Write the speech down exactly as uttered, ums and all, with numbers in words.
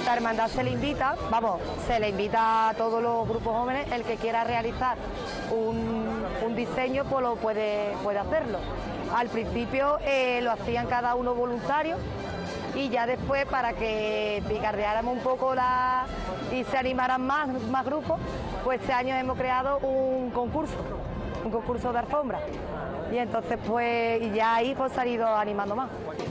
la hermandad se le invita, vamos, se le invita a todos los grupos jóvenes, el que quiera realizar un, un diseño pues lo puede, puede hacerlo. Al principio eh, lo hacían cada uno voluntario y ya después, para que picardeáramos un poco la y se animaran más, más grupos, pues este año hemos creado un concurso, un concurso de alfombra, y entonces pues y ya ahí pues se ha ido animando más.